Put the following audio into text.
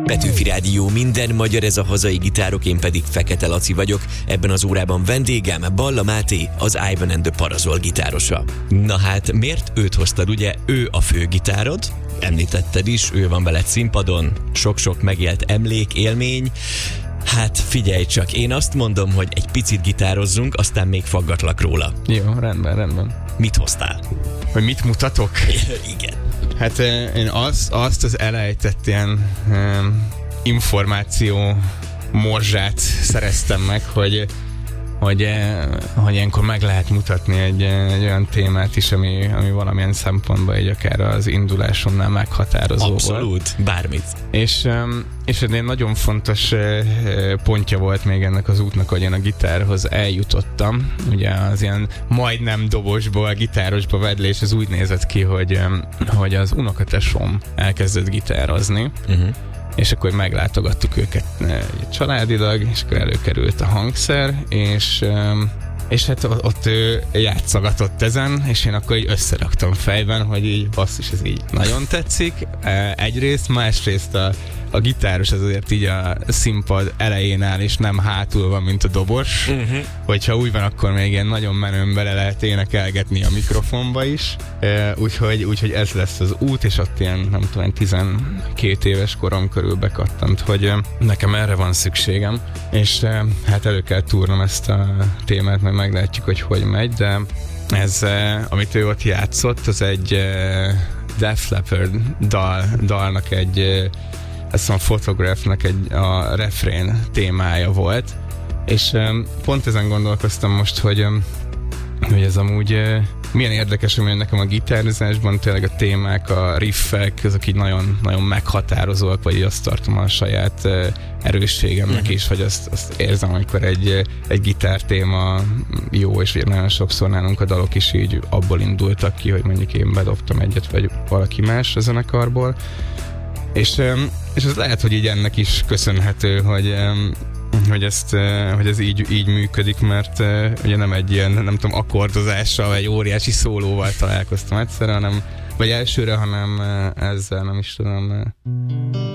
Petőfi Rádió, minden magyar, ez a hazai gitárok, én pedig Fekete Laci vagyok. Ebben az órában vendégem Balla Máté, az Ivan and the Parazol gitárosa. Na hát, miért őt hoztad? Ugye ő a főgitárod, említetted is, ő van veled színpadon, sok-sok megélt emlék, élmény. Hát figyelj csak, én azt mondom, hogy egy picit gitározzunk, aztán még faggatlak róla. Jó, rendben. Mit hoztál? Hogy mit mutatok? Igen. Hát én azt az elejtett ilyen információ morzsát szereztem meg, hogy ilyenkor meg lehet mutatni egy olyan témát is, ami valamilyen szempontból így akár az indulásomnál meghatározó Abszolút, volt. Bármit. És egy nagyon fontos pontja volt még ennek az útnak, hogy én a gitárhoz eljutottam. Ugye az ilyen majdnem dobosból, gitárosba vedlés, az úgy nézett ki, hogy az unokatesom elkezdett gitározni. És akkor meglátogattuk őket családilag, és akkor előkerült a hangszer, és hát ott ő játszogatott ezen, és én akkor így összeraktam fejben, hogy így basszus, ez így nagyon tetszik. Egyrészt, másrészt a gitáros az azért így a színpad elején áll, és nem hátul van, mint a dobos. Hogyha úgy van, akkor még ilyen nagyon menőn bele lehet énekelgetni a mikrofonba is. Úgyhogy ez lesz az út, és ott ilyen, nem tudom, 12 éves korom körül bekattant, hogy nekem erre van szükségem, és hát elő kell túrnom ezt a témát, mert meglátjuk, hogy megy, de ez, amit ő ott játszott, az egy Def Leppard dalnak egy ezt a Photographnak a refrén témája volt, és pont ezen gondolkoztam most, hogy ez amúgy milyen érdekes, hogy nekem a gitározásban tényleg a témák, a riffek, azok így nagyon, nagyon meghatározóak, vagy azt tartom a saját erősségemnek is, hogy azt érzem, amikor egy gitártéma jó, és nagyon sokszor nálunk a dalok is így abból indultak ki, hogy mondjuk én bedobtam egyet, vagy valaki más a zenekarból. És ez lehet, hogy így ennek is köszönhető, hogy ez így működik, mert ugye nem egy ilyen, nem tudom, akkordozással, vagy egy óriási szólóval találkoztam egyszerre, vagy elsőre, hanem ezzel, nem is tudom.